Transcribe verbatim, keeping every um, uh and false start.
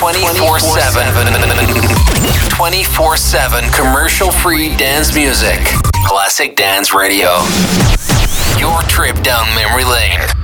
twenty-four seven. twenty-four seven commercial-free dance music. Classic Dance Radio. Your trip down memory lane.